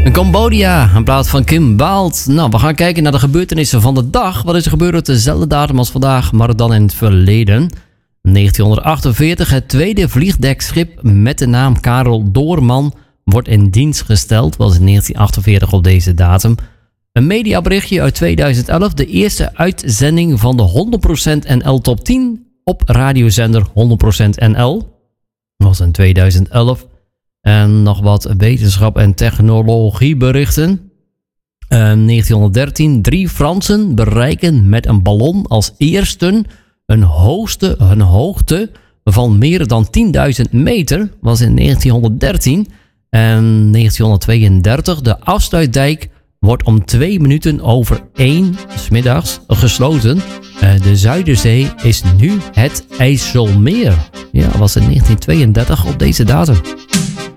Cambodja, in plaats van Kim Baalt. Nou, we gaan kijken naar de gebeurtenissen van de dag. Wat is er gebeurd op dezelfde datum als vandaag, maar dan in het verleden? 1948, het tweede vliegdekschip met de naam Karel Doorman wordt in dienst gesteld. Was in 1948 op deze datum. Een mediaberichtje uit 2011, de eerste uitzending van de 100% NL Top 10 op radiozender 100% NL. Was in 2011. En nog wat wetenschap- en technologieberichten. 1913, 3 Fransen bereiken met een ballon als eersten een hoogte van meer dan 10.000 meter. Was in 1913. En 1932, de afsluitdijk wordt om 2 minuten over 1 'smiddags gesloten. De Zuiderzee is nu het IJsselmeer. Ja, was in 1932 op deze datum.